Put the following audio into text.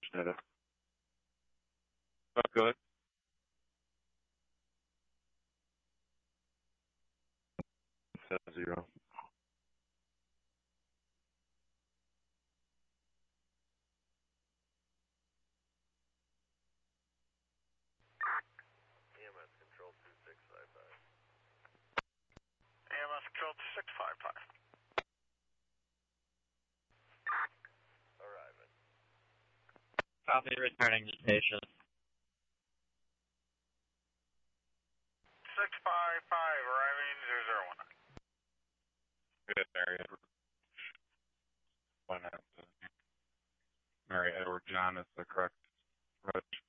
data. Not good. It says 0. EMS control 2655. EMS control 2655. Arriving. Copy, returning to station. 655, arriving 001. Good area. Mary Edward John is the correct reg.